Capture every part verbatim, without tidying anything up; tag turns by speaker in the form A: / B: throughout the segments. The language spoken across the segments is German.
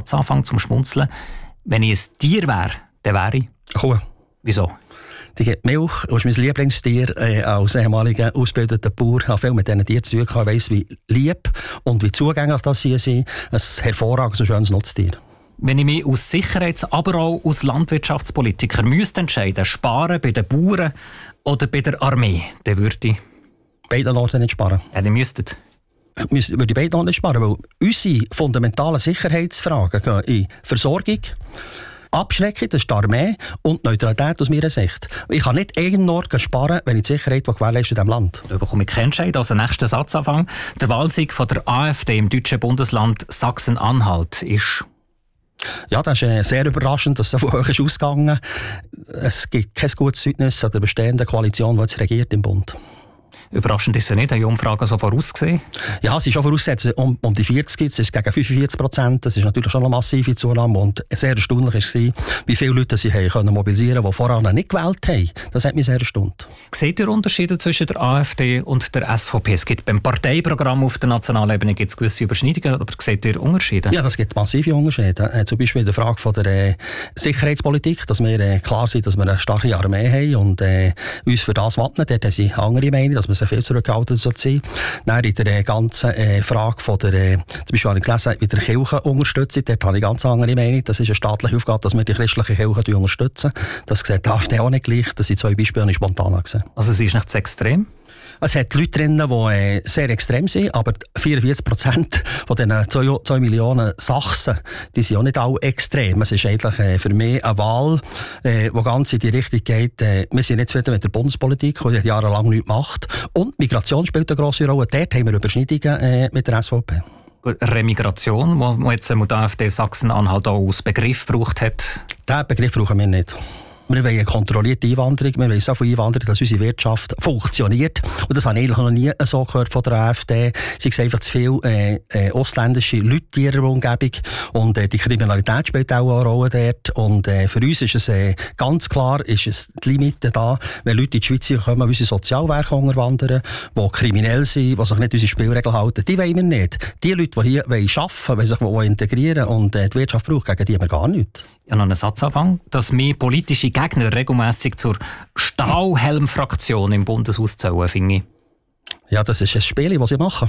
A: Satzanfang zum Schmunzeln. Wenn ich ein Tier wäre, dann wäre ich...
B: Kuh.
A: Wieso?
B: Die gibt Milch, das ist mein Lieblingstier. Äh, als ehemaliger ausgebildeter Bauer habe ich viel mit diesen Tieren zu tun gehabt. Ich weiss, wie lieb und wie zugänglich das sie sind. Ein hervorragendes und schönes Nutztier.
A: Wenn ich mich aus Sicherheits-, aber auch aus Landwirtschaftspolitiker müsste entscheiden, sparen bei den Bauern oder bei der Armee, dann würde ich...
B: Beide Orten nicht sparen.
A: Ja, die müssten.
B: Ich würde beide Orten nicht sparen, weil unsere fundamentalen Sicherheitsfragen gehen in Versorgung, Abschreckung, das ist die Armee, und Neutralität aus meiner Sicht. Ich kann nicht irgendwo sparen, wenn ich die Sicherheit gewährleiste in diesem Land.
A: Da bekomme ich keinen Entscheid. Also nächster Satzanfang. Der Wahlsieg von der AfD im deutschen Bundesland Sachsen-Anhalt ist...
B: Ja, das ist äh, sehr überraschend, dass es so hoch ist ausgegangen. Es gibt kein gutes Zeugnis an der bestehenden Koalition, die jetzt regiert im Bund.
A: Überraschend ist es nicht, haben die Umfragen so vorausgesehen?
B: Ja, sie ist schon vorausgesetzt, um, um die vierzig, es ist gegen fünfundvierzig Prozent. Das ist natürlich schon eine massive Zunahme und sehr erstaunlich war, wie viele Leute sie haben können mobilisieren konnten, die vorher nicht gewählt haben. Das hat mich sehr erstaunt.
A: Seht ihr Unterschiede zwischen der AfD und der S V P? Es gibt beim Parteiprogramm auf der nationalen Ebene gibt's gewisse Überschneidungen, aber seht ihr Unterschiede?
B: Ja, das gibt massive Unterschiede. Äh, zum Beispiel in der Frage von der äh, Sicherheitspolitik, dass wir äh, klar sind, dass wir eine starke Armee haben und äh, uns für das wappnen. Dort haben sie andere Meinung, dass wir viel zurückgehalten sein. Dann in der ganzen äh, Frage von der, äh, zum Beispiel habe ich gelesen, wie der Kirche unterstützt, dort habe ich ganz andere Meinung. Das ist eine staatliche Aufgabe, dass wir die christliche Kirche unterstützen. Das sieht die AfD auch nicht gleich. Das sind zwei Beispiele, die ich spontan gesehen.
A: Also sie ist nicht zu extrem?
B: Es hat Leute drin, die äh, sehr extrem sind, aber vierundvierzig Prozent von diesen zwei Millionen Sachsen, die sind auch nicht alle extrem. Es ist eigentlich äh, für mich eine Wahl, äh, die ganz in die Richtung geht. Äh, wir sind nicht zufrieden mit der Bundespolitik, die jahrelang nichts macht. Und Migration spielt eine grosse Rolle. Dort haben wir Überschneidungen äh, mit der S V P.
A: Remigration, wo jetzt die AfD Sachsen-Anhalt auch als Begriff gebraucht hat?
B: Diesen Begriff brauchen wir nicht. Wir wollen eine kontrollierte Einwanderung, wir wollen so viel Einwanderung, dass unsere Wirtschaft funktioniert. Und das habe ich eigentlich noch nie so gehört von der AfD. Sie sehen einfach zu viele äh, äh, ausländische Leute in ihrer Umgebung und äh, die Kriminalität spielt auch eine Rolle dort. Und äh, für uns ist es äh, ganz klar, ist es die Limite da, wenn Leute in die Schweiz kommen, unsere Sozialwerke unterwandern, die kriminell sind, die sich nicht unsere Spielregeln halten, die wollen wir nicht. Die Leute, die hier wollen arbeiten, die sich wollen integrieren und äh, die Wirtschaft braucht, gegen die haben wir gar nichts.
A: Ja, noch einen Satzanfang, dass mehr politische Gegner regelmässig zur Stahlhelm-Fraktion im Bundeshaus zählen, finde ich.
B: Ja, das ist ein Spiel, das sie machen.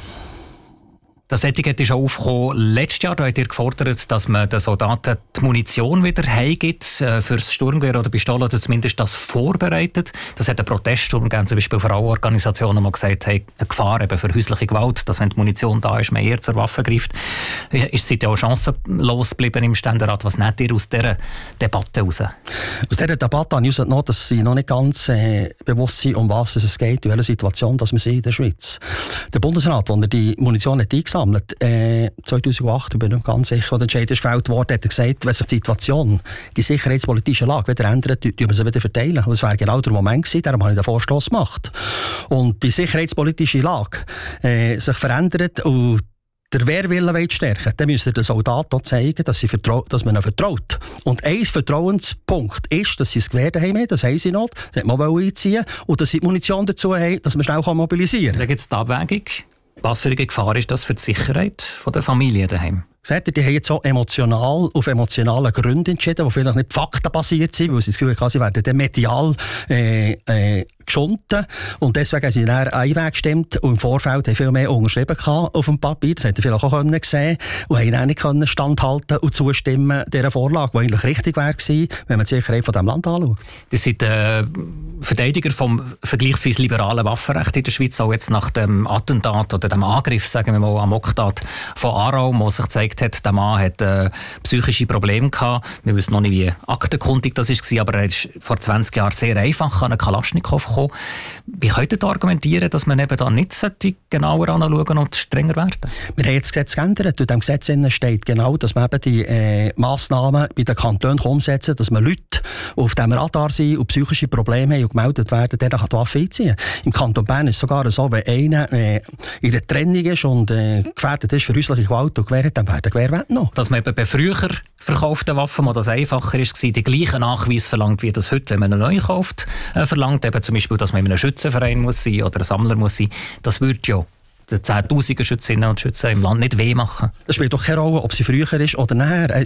A: Das Etikett ist auch aufgekommen letztes Jahr. Da habt ihr gefordert, dass man den Soldaten die Munition wieder heimgibt äh, für das Sturmgewehr oder Pistole, oder zumindest das vorbereitet. Das hat einen Proteststurm gegeben, zum Beispiel Frauenorganisationen, die gesagt haben, eine Gefahr eben für häusliche Gewalt, dass wenn die Munition da ist, man eher zur Waffe greift. Ist es ja auch chancenlos geblieben im Ständerat? Was nehmt ihr aus dieser Debatte raus? Aus
B: dieser Debatte habe ich herausgenommen, dass sie noch nicht ganz äh, bewusst sind, um was es geht, in welcher Situation dass wir sind in der Schweiz. Der Bundesrat, wo er die Munition nicht eingesammelt Äh, zweitausendacht, ich bin nicht ganz sicher, als der Entscheid ist gefällt worden, hat er gesagt, wenn sich die Situation, die sicherheitspolitische Lage wieder ändert, tun wir sie wieder verteilen. Und das wäre genau der Moment gewesen, darum habe ich den Vorstoss gemacht. Und die sicherheitspolitische Lage äh, sich verändert und der Wehrwillen zu stärken, dann müsste der Soldat auch zeigen, dass, sie dass man ihnen vertraut. Und ein Vertrauenspunkt ist, dass sie das Gewehr daheim haben, das haben sie noch, das hat man einziehen und dass sie die Munition dazu haben, dass man schnell mobilisieren kann.
A: Da gibt es die Abwägung. Was für eine Gefahr ist das für die Sicherheit der Familie daheim?
B: Sagt ihr, die haben jetzt so emotional, auf emotionalen Gründen entschieden, die vielleicht nicht faktenbasiert sind, weil sie das Gefühl haben, sie werden dann medial äh, äh, geschunden. Und deswegen haben sie dann einen Weg gestimmt und im Vorfeld haben viel mehr unterschrieben auf dem Papier. Das hätten vielleicht auch können sehen und haben dann nicht können standhalten und zustimmen dieser Vorlage, die eigentlich richtig wäre gewesen, wenn man die Sicherheit von diesem Land anschaut.
A: Das sind äh, Verteidiger vom vergleichsweise liberalen Waffenrecht in der Schweiz, auch jetzt nach dem Attentat oder dem Angriff, sagen wir mal, am Oktat von Aarau, wo sich zeigt hat, der Mann hat äh, psychische Probleme gehabt. Wir wissen noch nicht, wie aktenkundig das war, aber er ist vor zwanzig Jahren sehr einfach an einen Kalaschnikow gekommen. Wie könnt ihr argumentieren, dass man eben da nicht genauer anschauen und strenger werden?
B: Wir haben jetzt das Gesetz geändert. In diesem Gesetz steht genau, dass man eben die äh, Massnahmen bei den Kantonen umsetzen kann, dass man Leute, die auf diesem Radar sind und psychische Probleme haben und gemeldet werden, der kann die Waffe einziehen. Im Kanton Bern ist es sogar so, wenn einer äh, in einer Trennung ist und äh, gefährdet ist für häusliche Gewalt und Gewehr hat, dann werden Gewehr noch.
A: Dass man eben bei früher verkauften Waffen, wo das einfacher war, die gleichen Nachweis verlangt, wie das heute, wenn man eine neue kauft, äh, verlangt. Eben zum Beispiel, dass man in einem Schützenverein muss sein oder ein Sammler muss sein. Das würde ja den zehntausenden Schützinnen und Schützen im Land nicht weh machen.
B: Das spielt doch keine Rolle, ob sie früher ist oder nachher.